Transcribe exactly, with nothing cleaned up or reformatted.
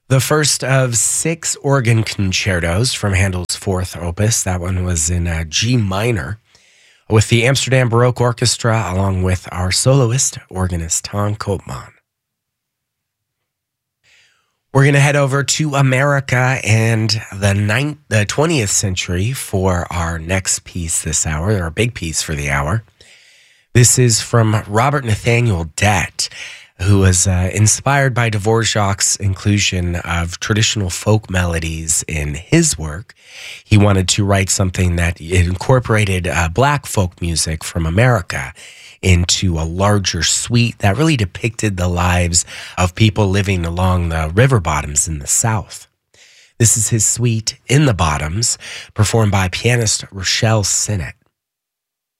The first of six organ concertos from Handel's fourth opus. That one was in uh, G minor with the Amsterdam Baroque Orchestra along with our soloist, organist Tom Koopman. We're going to head over to America and the ninth, the twentieth century for our next piece this hour, or a big piece for the hour. This is from Robert Nathaniel Dett, who was uh, inspired by Dvorak's inclusion of traditional folk melodies in his work. He wanted to write something that incorporated uh, black folk music from America into a larger suite that really depicted the lives of people living along the river bottoms in the South. This is his suite, In the Bottoms, performed by pianist Rochelle Sinnott.